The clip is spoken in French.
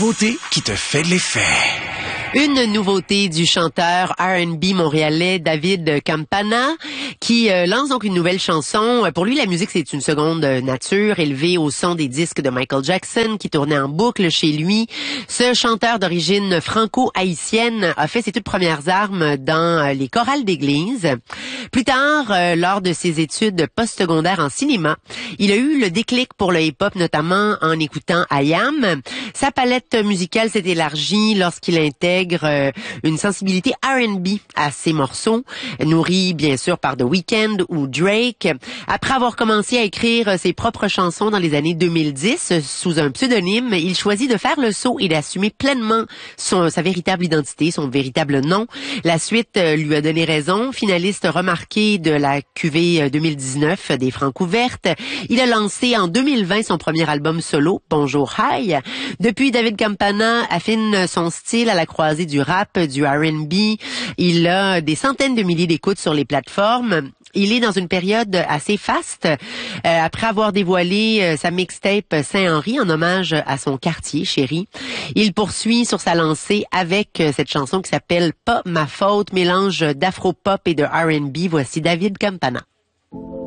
nouveauté qui te fait de l'effet. Une nouveauté du chanteur R&B montréalais David Campana qui lance donc une nouvelle chanson. Pour lui, la musique, c'est une seconde nature, élevée au son des disques de Michael Jackson qui tournaient en boucle chez lui. Ce chanteur d'origine franco-haïtienne a fait ses toutes premières armes dans les chorales d'église. Plus tard, lors de ses études postsecondaires en cinéma, il a eu le déclic pour le hip-hop, notamment en écoutant I.Am. Sa palette musicale s'est élargie lorsqu'il intègre une sensibilité R&B à ses morceaux, nourris bien sûr par The Weeknd ou Drake. Après avoir commencé à écrire ses propres chansons dans les années 2010 sous un pseudonyme, il choisit de faire le saut et d'assumer pleinement sa véritable identité, son véritable nom. La suite lui a donné raison. Finaliste remarqué de la QV 2019 des Francouvertes, il a lancé en 2020 son premier album solo, Bonjour Hi. Depuis, David Campana affine son style à la croisée du rap, du R&B. Il a des centaines de milliers d'écoutes sur les plateformes. Il est dans une période assez faste. Après avoir dévoilé sa mixtape Saint-Henri en hommage à son quartier chéri, il poursuit sur sa lancée avec cette chanson qui s'appelle Pas ma faute, mélange d'afro-pop et de R&B. Voici David Campana.